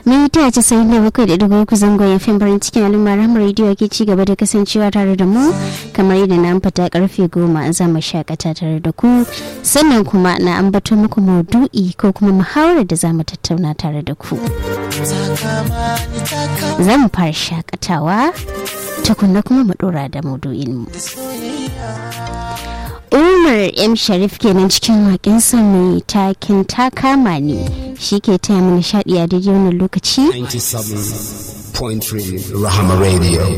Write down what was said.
Mita 97.3 zangon FM farin cikin al'umma Rahama Radio ke ci gaba da kasancewa tare da mu kamar yadda na ambata karfe 10 za mu shakata tare da ku sannan kuma na ambato muku maudu'i ko kuma muhawarar da za mu tattauna tare da ku. Za mu fara shakatawa tukunna kuma mu dora da maudu'in mu. Umar M. Sharif kenan cikin waƙinsa mai takin ta kama ni shi ke taya mu nishaɗi a daidai wannan lokaci. 97.3 Rahama Radio.